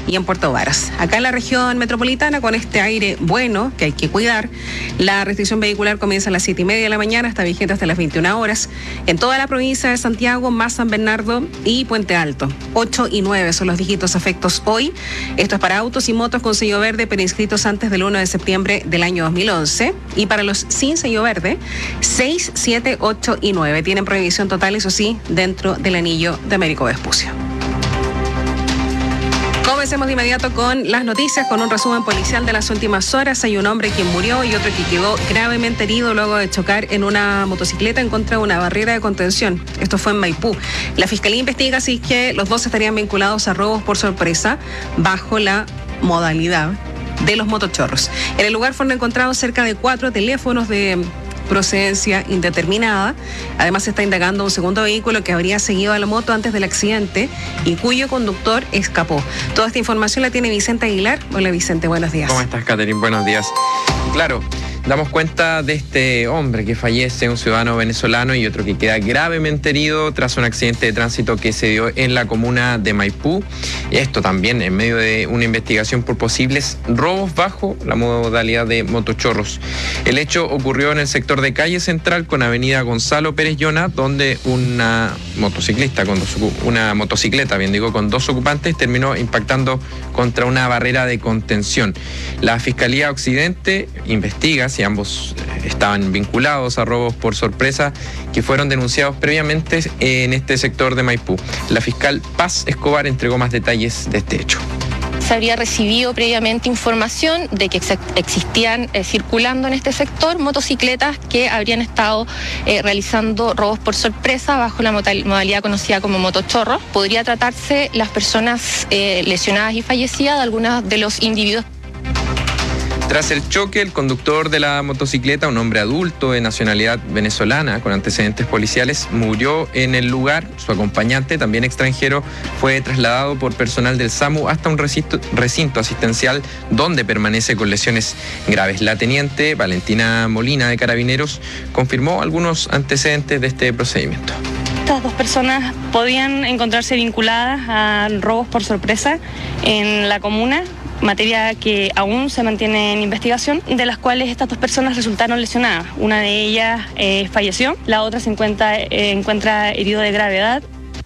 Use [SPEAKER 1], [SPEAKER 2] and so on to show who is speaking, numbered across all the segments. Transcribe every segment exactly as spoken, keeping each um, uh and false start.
[SPEAKER 1] y en Puerto Varas. Acá en la región metropolitana, con este aire bueno que hay que cuidar, la restricción vehicular comienza a las siete y media de la mañana, está vigente hasta las veintiuna horas. En toda la provincia de Santiago, más San Bernardo y Puente Alto. ocho y nueve son los dígitos afectos hoy. Esto es para autos y motos con sello verde, pero inscritos antes del uno de septiembre del año dos mil once. Y para los sin sello verde, seis, siete, ocho y nueve. Tienen prohibición total, eso sí, dentro del anillo de Américo Vespucio. Comencemos de inmediato con las noticias, con un resumen policial de las últimas horas. Hay un hombre que murió y otro que quedó gravemente herido luego de chocar en una motocicleta en contra de una barrera de contención. Esto fue en Maipú. La Fiscalía investiga si es que los dos estarían vinculados a robos por sorpresa bajo la modalidad de los motochorros. En el lugar fueron encontrados cerca de cuatro teléfonos de procedencia indeterminada. Además, se está indagando un segundo vehículo que habría seguido a la moto antes del accidente y cuyo conductor escapó. Toda esta información la tiene Vicente Aguilar. Hola, Vicente, buenos días.
[SPEAKER 2] ¿Cómo estás, Catherine? Buenos días. Claro, damos cuenta de este hombre que fallece, un ciudadano venezolano, y otro que queda gravemente herido tras un accidente de tránsito que se dio en la comuna de Maipú. Esto también en medio de una investigación por posibles robos bajo la modalidad de motochorros. El hecho ocurrió en el sector de Calle Central con avenida Gonzalo Pérez Llona, donde una motociclista con dos, una motocicleta, bien digo, con dos ocupantes terminó impactando contra una barrera de contención. La Fiscalía Occidente investiga si ambos estaban vinculados a robos por sorpresa que fueron denunciados previamente en este sector de Maipú. La fiscal Paz Escobar entregó más detalles de este hecho.
[SPEAKER 3] Se habría recibido previamente información de que ex existían eh, circulando en este sector motocicletas que habrían estado eh, realizando robos por sorpresa bajo la modalidad conocida como motochorro. Podría tratarse las personas eh, lesionadas y fallecidas de algunos de los individuos.
[SPEAKER 2] Tras el choque, el conductor de la motocicleta, un hombre adulto de nacionalidad venezolana con antecedentes policiales, murió en el lugar. Su acompañante, también extranjero, fue trasladado por personal del SAMU hasta un recinto, recinto asistencial donde permanece con lesiones graves. La teniente Valentina Molina de Carabineros confirmó algunos antecedentes de este procedimiento.
[SPEAKER 4] Estas dos personas podían encontrarse vinculadas a robos por sorpresa en la comuna, materia que aún se mantiene en investigación, de las cuales estas dos personas resultaron lesionadas. Una de ellas eh, falleció, la otra se encuentra, eh, encuentra herido de gravedad.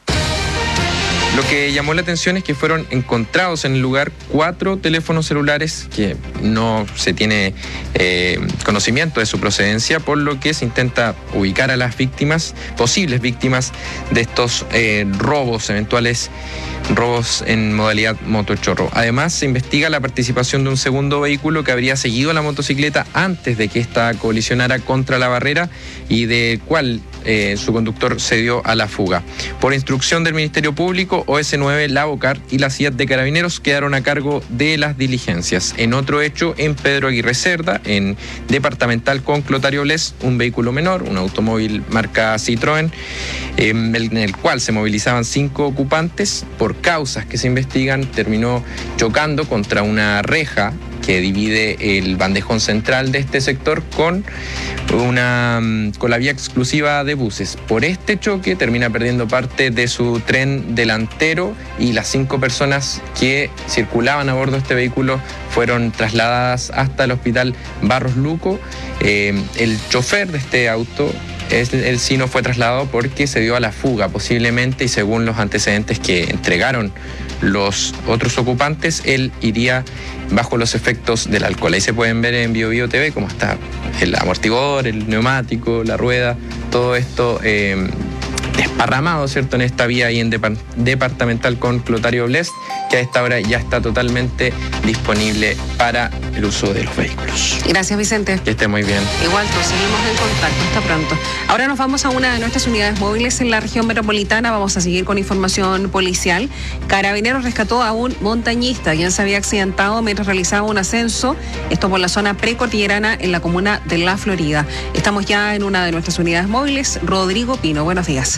[SPEAKER 2] Lo que llamó la atención es que fueron encontrados en el lugar cuatro teléfonos celulares que no se tiene eh, conocimiento de su procedencia, por lo que se intenta ubicar a las víctimas, posibles víctimas de estos eh, robos, eventuales robos en modalidad motochorro. Además, se investiga la participación de un segundo vehículo que habría seguido la motocicleta antes de que ésta colisionara contra la barrera y del cual eh, su conductor se dio a la fuga. Por instrucción del Ministerio Público, O S nueve, la Bocar y la C I A T de Carabineros quedaron a cargo de las diligencias. En otro hecho, en Pedro Aguirre Cerda, en departamental con Clotario Bles, un vehículo menor, un automóvil marca Citroën, eh, en el cual se movilizaban cinco ocupantes, por causas que se investigan, terminó chocando contra una reja que divide el bandejón central de este sector con una con la vía exclusiva de buses. Por este choque termina perdiendo parte de su tren delantero y las cinco personas que circulaban a bordo de este vehículo fueron trasladadas hasta el hospital Barros Luco. Eh, el chofer de este auto, él sí no fue trasladado porque se dio a la fuga posiblemente, y según los antecedentes que entregaron los otros ocupantes, él iría bajo los efectos del alcohol. Ahí se pueden ver en Bio Bio T V cómo está el amortiguador, el neumático, la rueda, todo esto eh, desparramado, ¿cierto?, en esta vía ahí en Depart departamental con Clotario Bles, que a esta hora ya está totalmente disponible para el uso de los vehículos.
[SPEAKER 1] Gracias, Vicente.
[SPEAKER 2] Que esté muy bien.
[SPEAKER 1] Igual, pues seguimos en contacto. Hasta pronto. Ahora nos vamos a una de nuestras unidades móviles en la región metropolitana. Vamos a seguir con información policial. Carabineros rescató a un montañista quien se había accidentado mientras realizaba un ascenso. Esto por la zona precordillerana en la comuna de La Florida. Estamos ya en una de nuestras unidades móviles. Rodrigo Pino, buenos días.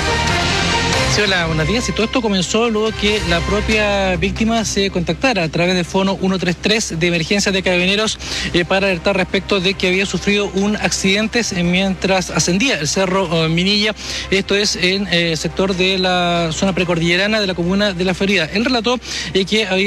[SPEAKER 5] Sí, hola, buenos días. Y todo esto comenzó luego que la propia víctima se contactara a través del fono ciento treinta y tres de emergencia de Carabineros eh, para alertar respecto de que había sufrido un accidente mientras ascendía el cerro eh, Minilla. Esto es en el eh, sector de la zona precordillerana de la comuna de La Florida. Él relató eh, que había